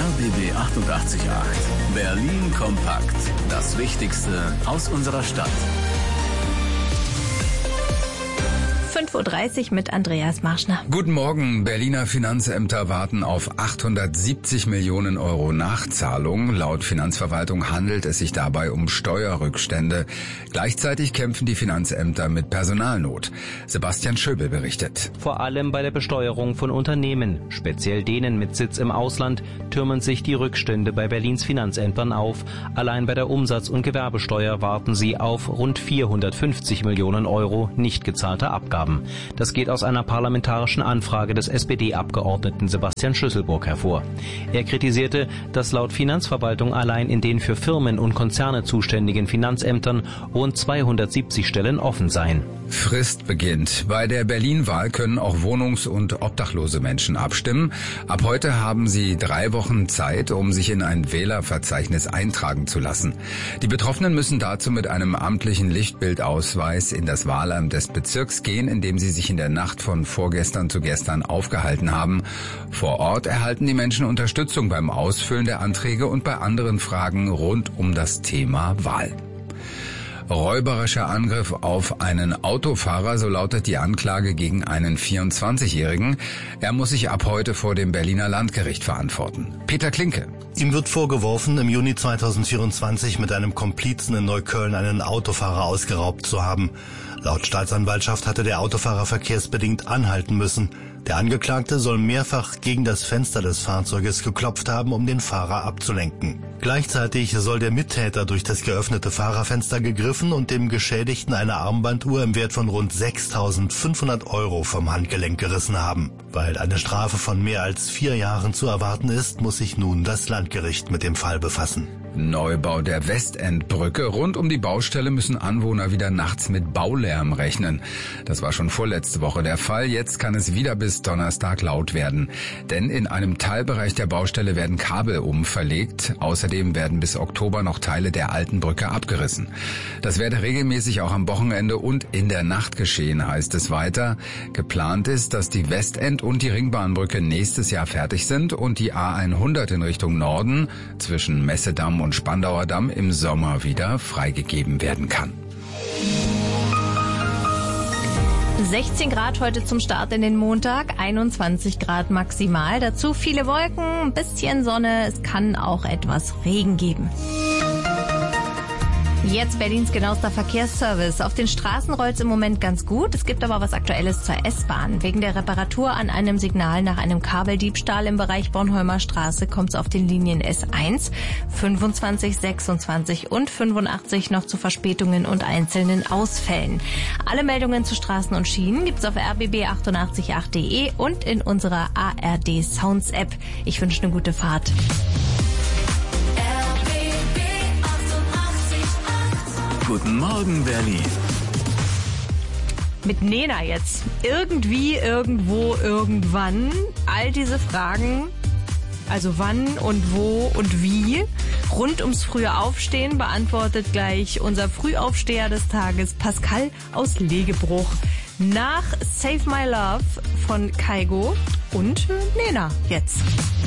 RBB 888. Berlin kompakt. Das Wichtigste aus unserer Stadt. 5.30 Uhr mit Andreas Marschner. Guten Morgen. Berliner Finanzämter warten auf 870 Millionen Euro Nachzahlung. Laut Finanzverwaltung handelt es sich dabei um Steuerrückstände. Gleichzeitig kämpfen die Finanzämter mit Personalnot. Sebastian Schöbel berichtet. Vor allem bei der Besteuerung von Unternehmen, speziell denen mit Sitz im Ausland, türmen sich die Rückstände bei Berlins Finanzämtern auf. Allein bei der Umsatz- und Gewerbesteuer warten sie auf rund 450 Millionen Euro nicht gezahlte Abgaben. Das geht aus einer parlamentarischen Anfrage des SPD-Abgeordneten Sebastian Schüsselburg hervor. Er kritisierte, dass laut Finanzverwaltung allein in den für Firmen und Konzerne zuständigen Finanzämtern rund 270 Stellen offen seien. Frist beginnt. Bei der Berlin-Wahl können auch wohnungs- und obdachlose Menschen abstimmen. Ab heute haben sie 3 Wochen Zeit, um sich in ein Wählerverzeichnis eintragen zu lassen. Die Betroffenen müssen dazu mit einem amtlichen Lichtbildausweis in das Wahlamt des Bezirks gehen, in dem sie sich in der Nacht von vorgestern zu gestern aufgehalten haben. Vor Ort erhalten die Menschen Unterstützung beim Ausfüllen der Anträge und bei anderen Fragen rund um das Thema Wahl. Räuberischer Angriff auf einen Autofahrer, so lautet die Anklage gegen einen 24-Jährigen. Er muss sich ab heute vor dem Berliner Landgericht verantworten. Peter Klinke. Ihm wird vorgeworfen, im Juni 2024 mit einem Komplizen in Neukölln einen Autofahrer ausgeraubt zu haben. Laut Staatsanwaltschaft hatte der Autofahrer verkehrsbedingt anhalten müssen. Der Angeklagte soll mehrfach gegen das Fenster des Fahrzeuges geklopft haben, um den Fahrer abzulenken. Gleichzeitig soll der Mittäter durch das geöffnete Fahrerfenster gegriffen und dem Geschädigten eine Armbanduhr im Wert von rund 6.500 Euro vom Handgelenk gerissen haben. Weil eine Strafe von mehr als 4 Jahren zu erwarten ist, muss sich nun das Landgericht mit dem Fall befassen. Neubau der Westendbrücke. Rund um die Baustelle müssen Anwohner wieder nachts mit Baulärm rechnen. Das war schon vorletzte Woche der Fall. Jetzt kann es wieder bis Donnerstag laut werden. Denn in einem Teilbereich der Baustelle werden Kabel umverlegt. Außerdem werden bis Oktober noch Teile der alten Brücke abgerissen. Das werde regelmäßig auch am Wochenende und in der Nacht geschehen, heißt es weiter. Geplant ist, dass die Westend- und die Ringbahnbrücke nächstes Jahr fertig sind und die A100 in Richtung Norden zwischen Messedamm und Spandauer Damm im Sommer wieder freigegeben werden kann. 16 Grad heute zum Start in den Montag, 21 Grad maximal. Dazu viele Wolken, ein bisschen Sonne, es kann auch etwas Regen geben. Jetzt Berlins genauester Verkehrsservice. Auf den Straßen rollt es im Moment ganz gut. Es gibt aber was Aktuelles zur S-Bahn. Wegen der Reparatur an einem Signal nach einem Kabeldiebstahl im Bereich Bornholmer Straße kommt es auf den Linien S1, 25, 26 und 85 noch zu Verspätungen und einzelnen Ausfällen. Alle Meldungen zu Straßen und Schienen gibt's auf rbb888.de und in unserer ARD Sounds App. Ich wünsche eine gute Fahrt. Guten Morgen, Berlin. Mit Nena jetzt. Irgendwie, irgendwo, irgendwann. All diese Fragen, also wann und wo und wie, rund ums frühe Aufstehen beantwortet gleich unser Frühaufsteher des Tages, Pascal aus Legebruch. Nach Save My Love von Kaigo und Nena jetzt.